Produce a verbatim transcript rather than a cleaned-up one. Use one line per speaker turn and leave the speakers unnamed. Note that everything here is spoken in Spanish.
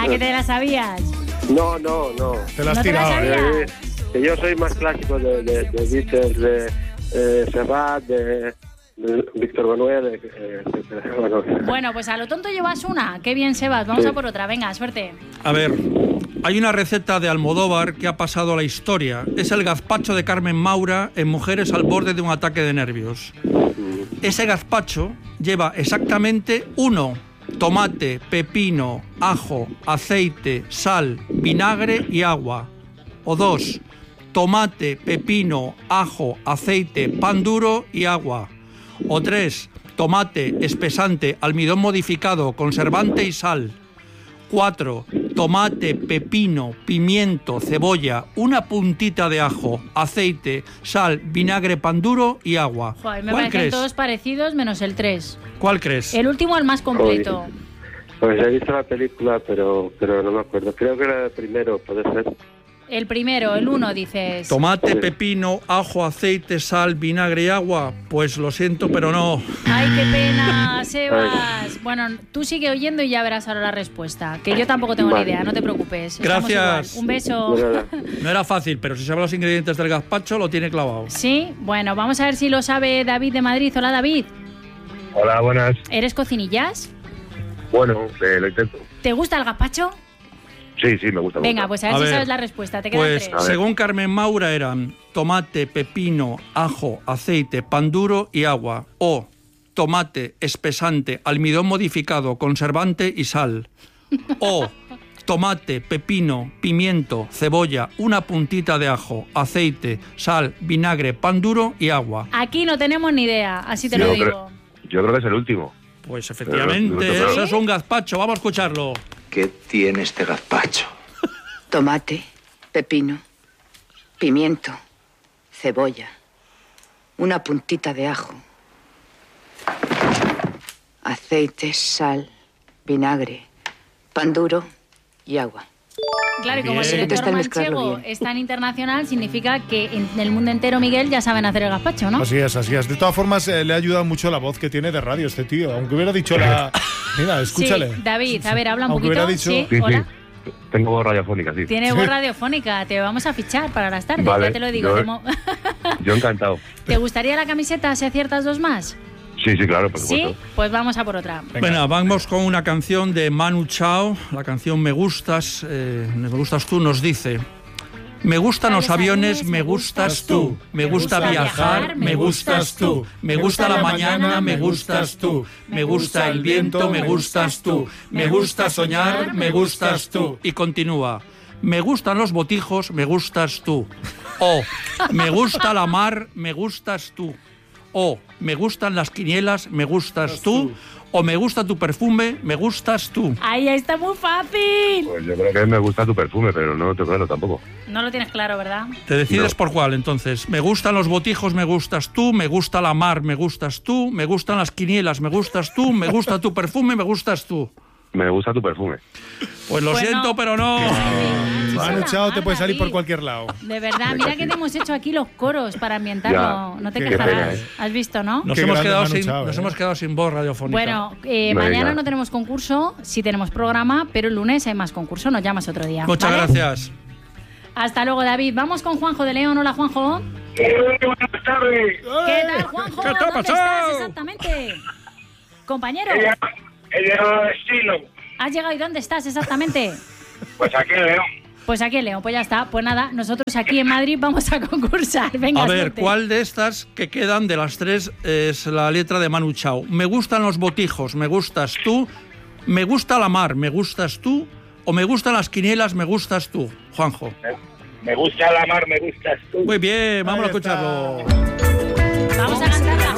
que te la sabías.
No, no, no.
Te la has
¿No te la
tirado.
sabías?
Eh, que yo soy más clásico de, de, de Beatles, de eh, Serrat, de, de Víctor Manuel, eh, etcétera. Bueno,
Bueno, pues a lo tonto llevas una. Qué bien, Sebas. Vamos
Sí.
a por otra. Venga, suerte.
A ver, hay una receta de Almodóvar que ha pasado a la historia. Es el gazpacho de Carmen Maura en Mujeres al borde de un ataque de nervios. Ese gazpacho lleva exactamente uno: tomate, pepino, ajo, aceite, sal, vinagre y agua. O dos: tomate, pepino, ajo, aceite, pan duro y agua. O tres: tomate, espesante, almidón modificado, conservante y sal. Cuatro: tomate, pepino, pimiento, cebolla, una puntita de ajo, aceite, sal, vinagre, pan duro y agua.
Joder, me
¿Cuál
parecen
crees?
todos parecidos menos el tres.
¿Cuál crees?
El último, el más completo.
pues he visto la película, pero pero no me acuerdo. Creo que era el primero, puede ser.
El primero, el uno, dices.
Tomate,
Sí.
pepino, ajo, aceite, sal, vinagre y agua. Pues lo siento, pero no.
Ay, qué pena, Sebas. Bueno, tú sigue oyendo y ya verás ahora la respuesta. Que yo tampoco tengo
Vale.
ni idea, no te preocupes. Estamos
Gracias.
igual. Un beso.
De nada.
No era fácil, pero si sabe los ingredientes del gazpacho, lo tiene clavado.
Sí, bueno, vamos a ver si lo sabe David de Madrid. Hola, David.
Hola, buenas.
¿Eres cocinillas?
Bueno, eh, lo intento.
¿Te gusta el gazpacho?
Sí, sí, me gusta. me
Venga,
gusta.
pues a ver
A
si
ver,
sabes la respuesta. Te quedan
Pues
tres.
según Carmen Maura eran tomate, pepino, ajo, aceite, pan duro y agua. O tomate, espesante, almidón modificado, conservante y sal. O tomate, pepino, pimiento, cebolla, una puntita de ajo, aceite, sal, vinagre, pan duro y agua.
Aquí no tenemos ni idea, así te
Yo
lo
creo-
digo.
Yo creo que es el último.
Pues efectivamente,
Pero, pero,
eso es un gazpacho. Vamos a escucharlo.
¿Qué tiene este gazpacho?
Tomate, pepino, pimiento, cebolla, una puntita de ajo, aceite, sal, vinagre, pan duro y agua.
Claro, y como el
Bien.
director
Está mezclarlo
manchego
bien.
es tan internacional, significa que en el mundo entero, Miguel, ya saben hacer el gazpacho, ¿no?
Así es, así es. De todas formas, eh, le ha ayudado mucho la voz que tiene de radio este tío. Aunque hubiera dicho la... Mira, escúchale.
Sí, David, a ver, habla un
Aunque
poquito.
hubiera dicho-
Sí,
Sí,
hola.
sí. Tengo voz radiofónica, sí.
Tiene voz radiofónica, te vamos a fichar para las tardes,
Vale,
ya te lo digo.
yo-
De mo-
Yo encantado.
¿Te gustaría la camiseta si aciertas dos más?
Sí, sí, claro, por
Sí,
supuesto.
pues vamos a por otra.
Venga.
Bueno, vamos con una canción de Manu Chao. La canción Me Gustas, eh, Me Gustas Tú nos dice: me gustan los aviones, me gustas tú. Me gusta viajar, me gustas tú. Me gusta la mañana, me gustas tú. Me gusta el viento, me gustas tú. Me gusta soñar, me gustas tú. Y continúa: me gustan los botijos, me gustas tú. O me gusta la mar, me gustas tú. O me gustan las quinielas, me gustas tú. O me gusta tu perfume, me gustas tú.
Ahí está muy fácil.
Pues yo creo que me gusta tu perfume, pero no te claro tampoco.
No lo tienes claro, ¿verdad?
Te decides
No.
por cuál, entonces. Me gustan los botijos, me gustas tú. Me gusta la mar, me gustas tú. Me gustan las quinielas, me gustas tú. Me gusta tu perfume, me gustas tú.
Me gusta tu perfume.
Pues lo
Pues
siento,
no.
pero no.
Manu Chao te puede salir por
David.
cualquier lado.
De verdad, mira que te hemos hecho aquí los coros para ambientarlo.
Ya,
no te
qué
quejarás.
pena, ¿eh?
¿Has visto, no?
Nos,
Qué
hemos
grande
quedado,
Manu
sin,
Chao,
nos
¿eh?
hemos quedado sin voz radiofónica.
Bueno, eh,
Venga.
mañana no tenemos concurso, sí tenemos programa, pero el lunes hay más concurso, nos llamas otro día.
Muchas
¿vale?
gracias.
Hasta luego, David. Vamos con Juanjo de León. Hola, Juanjo.
Buenas tardes.
¿Qué tal, Juanjo?
¿Qué te ha
¿Dónde
pasado?
estás exactamente? Compañero,
He llegado al destino.
¿has llegado y dónde estás exactamente?
Pues aquí en León.
Pues aquí en León, pues ya está. Pues nada, nosotros aquí en Madrid vamos a concursar. Venga,
A ver,
suerte.
¿cuál de estas que quedan de las tres es la letra de Manu Chao? Me gustan los botijos, me gustas tú. Me gusta la mar, me gustas tú. O me gustan las quinielas, me gustas tú. Juanjo.
Me gusta la mar, me gustas tú.
Muy bien, vamos a
Ahí está.
escucharlo.
Vamos a cantarla